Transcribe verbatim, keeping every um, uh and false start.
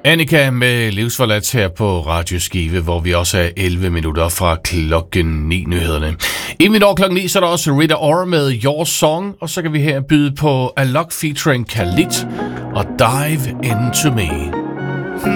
Annika med Livsforladt her på Radio Skive, hvor vi også er elleve minutter fra klokken ni nyhederne. Inden vi når klokken ni, så er der også Rita Ora med Your Song, og så kan vi her byde på Alok featuring Khalid og Dive Into Me.